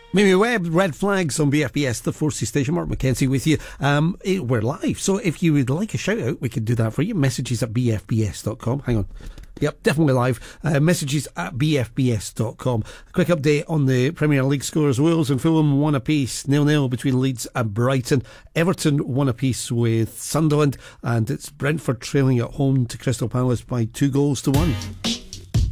Mimi Webb, Red Flags on BFBS, the Forces Station. Mark McKenzie with you. We're live, so if you would like a shout out, we can do that for you. Messages at bfbs.com. Hang on. Yep, definitely live. Messages at bfbs.com. A quick update on the Premier League scores. Wolves and Fulham 1-apiece, 0-0 between Leeds and Brighton. Everton 1-apiece with Sunderland, and it's Brentford trailing at home to Crystal Palace by 2-1.